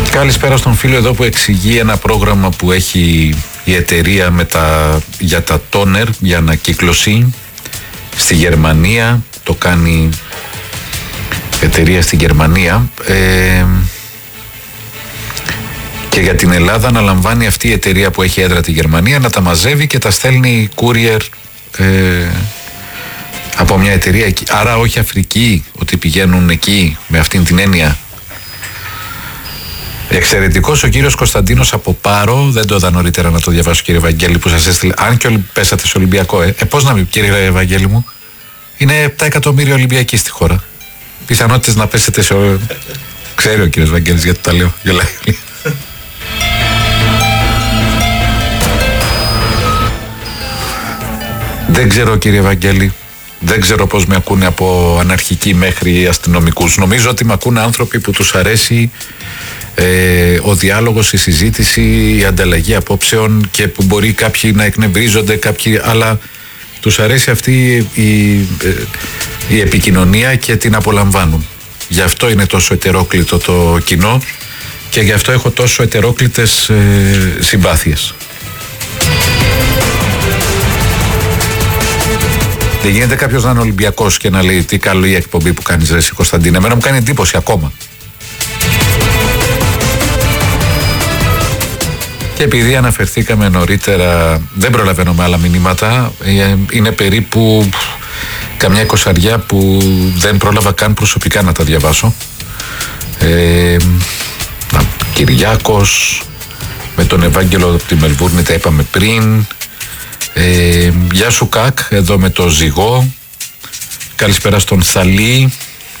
Καλησπέρα στον φίλο εδώ που εξηγεί ένα πρόγραμμα που έχει η εταιρεία για τα τόνερ, για ανακύκλωση στη Γερμανία. Το κάνει εταιρεία στη Γερμανία και για την Ελλάδα αναλαμβάνει αυτή η εταιρεία που έχει έδρα τη Γερμανία να τα μαζεύει και τα στέλνει courier από μια εταιρεία εκεί. Άρα όχι Αφρική, ότι πηγαίνουν εκεί με αυτήν την έννοια. Εξαιρετικός ο κύριος Κωνσταντίνος από Πάρο. Δεν το είδα νωρίτερα να το διαβάσω, κύριε Βαγγέλη, που σας έστειλε. Αν και όλοι πέσατε σε Ολυμπιακό, πώς να μην, κύριε Βαγγέλη μου. Είναι 7 εκατομμύρια Ολυμπιακοί στη χώρα. Πιθανότητες να πέσετε σε. Ξέρει ο κύριος Βαγγέλης γιατί τα λέω. Γελάει. Δεν ξέρω, κύριε Βαγγέλη. Δεν ξέρω πώς με ακούνε από αναρχικοί μέχρι αστυνομικούς. Νομίζω ότι με ακούνε άνθρωποι που τους αρέσει ο διάλογος, η συζήτηση, η ανταλλαγή απόψεων και που μπορεί κάποιοι να εκνευρίζονται, αλλά τους αρέσει αυτή η επικοινωνία και την απολαμβάνουν. Γι' αυτό είναι τόσο ετερόκλητο το κοινό και γι' αυτό έχω τόσο ετερόκλητες συμπάθειες. Δεν γίνεται κάποιος να είναι Ολυμπιακός και να λέει τι καλή εκπομπή που κάνεις, ρε Κωνσταντίνε. Εμένα μου κάνει εντύπωση ακόμα. Και επειδή αναφερθήκαμε νωρίτερα, δεν προλαβαίνω με άλλα μηνύματα. Είναι περίπου καμιά 20 που δεν πρόλαβα καν προσωπικά να τα διαβάσω. Κυριάκος, με τον Ευάγγελο από τη Μελβούρνη τα είπαμε πριν. Γεια σου Κακ, εδώ με το Ζυγό. Καλησπέρα στον Θαλή,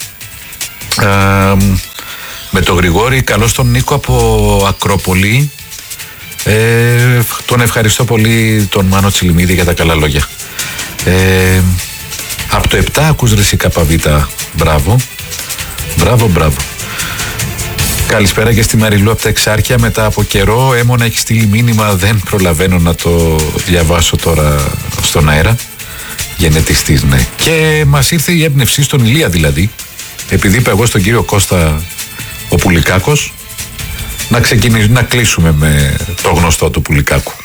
με τον Γρηγόρη. Καλώς τον Νίκο από Ακρόπολη. Τον ευχαριστώ πολύ τον Μάνο Τσιλιμίδη για τα καλά λόγια. Από το 7 ακούς ρε ΚΒ. Μπράβο. Καλησπέρα και στη Μαριλού από τα Εξάρχεια. Μετά από καιρό έμονα έχει στείλει μήνυμα. Δεν προλαβαίνω να το διαβάσω τώρα στον αέρα. Γενετιστής, ναι. Και μας ήρθε η έμπνευση στον Ηλία δηλαδή. Επειδή είπα εγώ στον κύριο Κώστα ο Πουλικάκος, να κλείσουμε με το γνωστό του Πουλικάκου.